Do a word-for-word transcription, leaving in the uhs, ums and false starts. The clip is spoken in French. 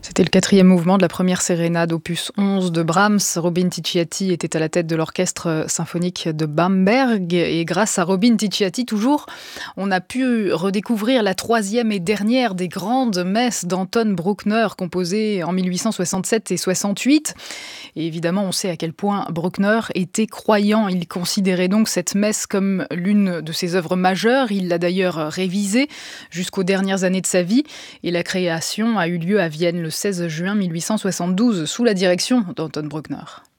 C'était le quatrième mouvement de la première sérénade opus onze de Brahms. Robin Ticciati était à la tête de l'orchestre symphonique de Bamberg. Et grâce à Robin Ticciati, toujours, on a pu redécouvrir la troisième et dernière des grandes messes d'Anton Bruckner, composées en mille huit cent soixante-sept et soixante-huit. Et évidemment, on sait à quel point Bruckner était croyant. Il considérait donc cette messe comme l'une de ses œuvres majeures. Il l'a d'ailleurs révisée jusqu'aux dernières années de sa vie. Et la création a eu lieu à Vienne le seize juin mille huit cent soixante-douze, sous la direction d'Anton Bruckner.